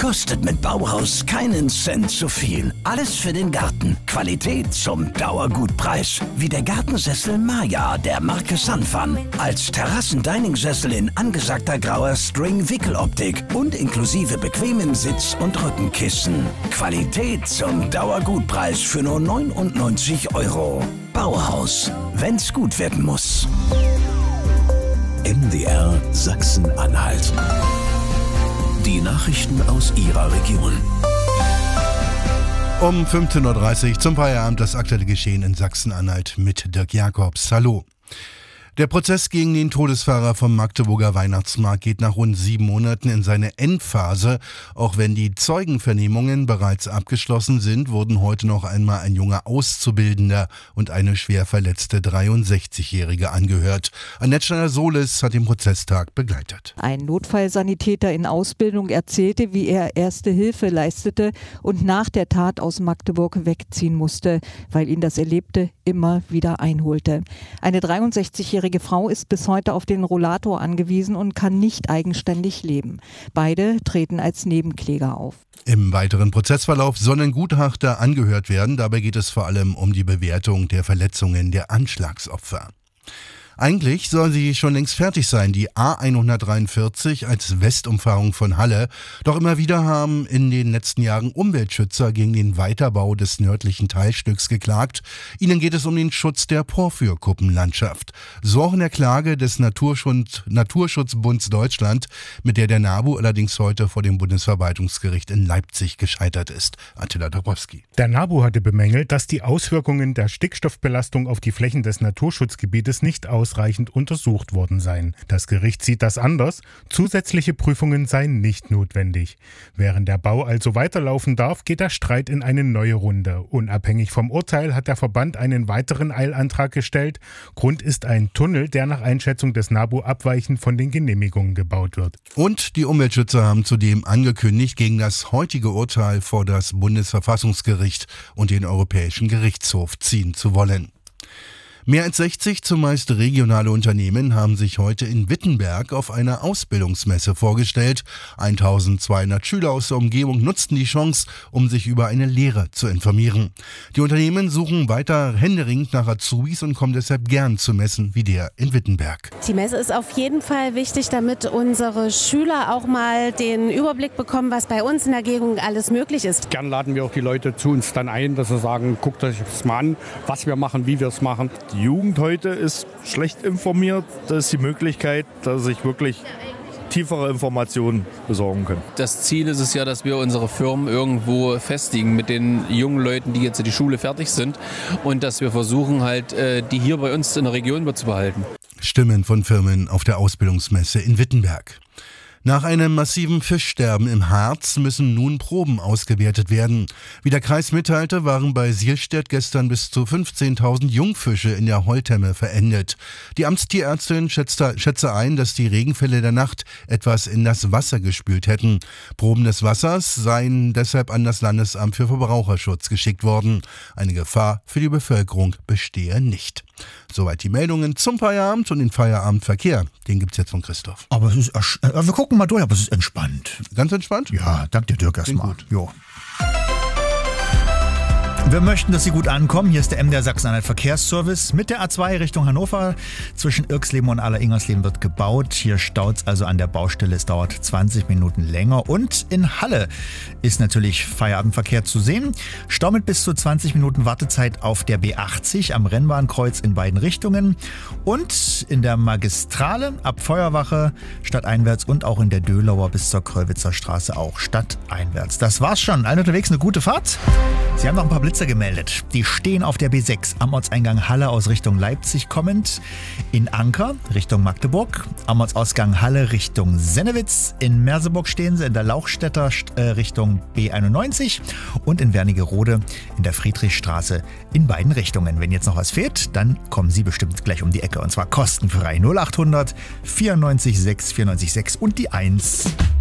Kostet mit Bauhaus keinen Cent zu viel. Alles für den Garten. Qualität zum Dauergutpreis. Wie der Gartensessel Maya der Marke Sunfun. Als Terrassen-Dining-Sessel in angesagter grauer String-Wickeloptik und inklusive bequemem Sitz- und Rückenkissen. Qualität zum Dauergutpreis für nur 99 €. Bauhaus. Wenn's gut werden muss. MDR Sachsen-Anhalt. Die Nachrichten aus Ihrer Region. Um 15:30 Uhr zum Feierabend das aktuelle Geschehen in Sachsen-Anhalt mit Dirk Jakobs. Hallo. Der Prozess gegen den Todesfahrer vom Magdeburger Weihnachtsmarkt geht nach rund 7 Monaten in seine Endphase. Auch wenn die Zeugenvernehmungen bereits abgeschlossen sind, wurden heute noch einmal ein junger Auszubildender und eine schwer verletzte 63-Jährige angehört. Annette Schneider-Solis hat den Prozesstag begleitet. Ein Notfallsanitäter in Ausbildung erzählte, wie er erste Hilfe leistete und nach der Tat aus Magdeburg wegziehen musste, weil ihn das Erlebte immer wieder einholte. Eine 63-jährige Frau ist bis heute auf den Rollator angewiesen und kann nicht eigenständig leben. Beide treten als Nebenkläger auf. Im weiteren Prozessverlauf sollen Gutachter angehört werden. Dabei geht es vor allem um die Bewertung der Verletzungen der Anschlagsopfer. Eigentlich soll sie schon längst fertig sein, die A143 als Westumfahrung von Halle. Doch immer wieder haben in den letzten Jahren Umweltschützer gegen den Weiterbau des nördlichen Teilstücks geklagt. Ihnen geht es um den Schutz der Porphyrkuppenlandschaft. So auch in der Klage des Naturschutzbunds Deutschland, mit der NABU allerdings heute vor dem Bundesverwaltungsgericht in Leipzig gescheitert ist. Attila Dabrowski. Der NABU hatte bemängelt, dass die Auswirkungen der Stickstoffbelastung auf die Flächen des Naturschutzgebietes nicht ausreichend untersucht worden seien. Das Gericht sieht das anders. Zusätzliche Prüfungen seien nicht notwendig. Während der Bau also weiterlaufen darf, geht der Streit in eine neue Runde. Unabhängig vom Urteil hat der Verband einen weiteren Eilantrag gestellt. Grund ist ein Tunnel, der nach Einschätzung des NABU abweichend von den Genehmigungen gebaut wird. Und die Umweltschützer haben zudem angekündigt, gegen das heutige Urteil vor das Bundesverfassungsgericht und den Europäischen Gerichtshof ziehen zu wollen. Mehr als 60 zumeist regionale Unternehmen haben sich heute in Wittenberg auf einer Ausbildungsmesse vorgestellt. 1200 Schüler aus der Umgebung nutzten die Chance, um sich über eine Lehre zu informieren. Die Unternehmen suchen weiter händeringend nach Azubis und kommen deshalb gern zu Messen wie der in Wittenberg. Die Messe ist auf jeden Fall wichtig, damit unsere Schüler auch mal den Überblick bekommen, was bei uns in der Gegend alles möglich ist. Gern laden wir auch die Leute zu uns dann ein, dass sie sagen, guckt euch das mal an, was wir machen, wie wir es machen. Die Jugend heute ist schlecht informiert. Das ist die Möglichkeit, dass sich wirklich tiefere Informationen besorgen können. Das Ziel ist es ja, dass wir unsere Firmen irgendwo festigen mit den jungen Leuten, die jetzt in die Schule fertig sind und dass wir versuchen halt, die hier bei uns in der Region zu behalten. Stimmen von Firmen auf der Ausbildungsmesse in Wittenberg. Nach einem massiven Fischsterben im Harz müssen nun Proben ausgewertet werden. Wie der Kreis mitteilte, waren bei Sielstedt gestern bis zu 15.000 Jungfische in der Holtemme verendet. Die Amtstierärztin schätze ein, dass die Regenfälle der Nacht etwas in das Wasser gespült hätten. Proben des Wassers seien deshalb an das Landesamt für Verbraucherschutz geschickt worden. Eine Gefahr für die Bevölkerung bestehe nicht. Soweit die Meldungen zum Feierabend und den Feierabendverkehr. Den gibt's jetzt von Christoph. Aber es ist, wir gucken mal durch, aber es ist entspannt. Ganz entspannt? Ja, danke dir, Dirk, erstmal. Jo. Wir möchten, dass Sie gut ankommen. Hier ist der MDR Sachsen-Anhalt Verkehrsservice. Mit der A2 Richtung Hannover zwischen Irksleben und Aller-Ingersleben wird gebaut. Hier staut's also an der Baustelle. Es dauert 20 Minuten länger. Und in Halle ist natürlich Feierabendverkehr zu sehen. Stau mit bis zu 20 Minuten Wartezeit auf der B80 am Rennbahnkreuz in beiden Richtungen. Und in der Magistrale ab Feuerwache stadteinwärts und auch in der Dölauer bis zur Kröllwitzer Straße auch stadteinwärts. Das war's schon. Allen unterwegs eine gute Fahrt. Sie haben noch ein paar Blitzer gemeldet. Die stehen auf der B6 am Ortseingang Halle aus Richtung Leipzig kommend, in Anker Richtung Magdeburg, am Ortsausgang Halle Richtung Sennewitz, in Merseburg stehen sie in der Lauchstädter Richtung B91 und in Wernigerode in der Friedrichstraße in beiden Richtungen. Wenn jetzt noch was fehlt, dann kommen Sie bestimmt gleich um die Ecke und zwar kostenfrei 0800 94 6 94 6 und die 1.